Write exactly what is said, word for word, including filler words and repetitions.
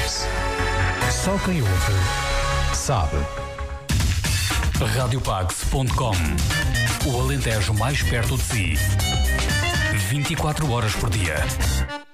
Pax. Só quem ouve sabe. Radiopax ponto com. O Alentejo mais perto de si. vinte e quatro horas por dia.